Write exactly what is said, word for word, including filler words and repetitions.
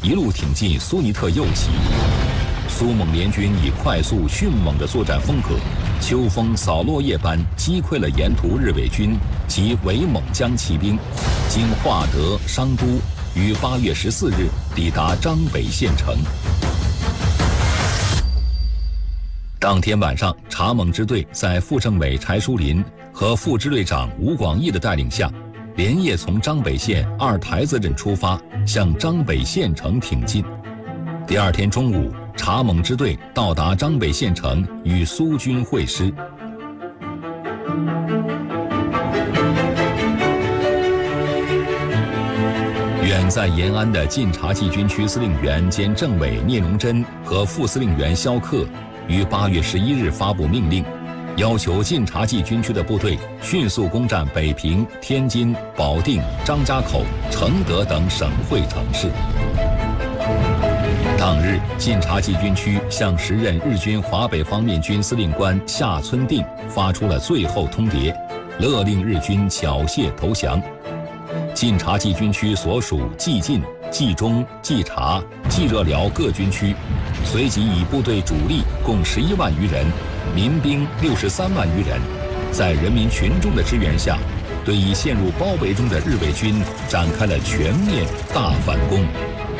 一路挺进苏尼特右旗。苏蒙联军以快速迅猛的作战风格，秋风扫落叶般击溃了沿途日伪军及伪蒙江骑兵，经化德、商都，于八月十四日抵达张北县城。当天晚上，查蒙支队在副政委柴书林和副支队长吴广义的带领下，连夜从张北县二台子镇出发，向张北县城挺进。第二天中午，查蒙支队到达张北县城，与苏军会师。远在延安的晋察冀军区司令员兼政委聂荣臻和副司令员萧克于八月十一日发布命令，要求晋察冀军区的部队迅速攻占北平、天津、保定、张家口、承德等省会城市。当日，晋察冀军区向时任日军华北方面军司令官夏村定发出了最后通牒，勒令日军缴械投降。晋察冀军区所属冀晋、冀中、冀察、冀热辽各军区，随即以部队主力共十一万余人，民兵六十三万余人，在人民群众的支援下，对已陷入包围中的日伪军展开了全面大反攻。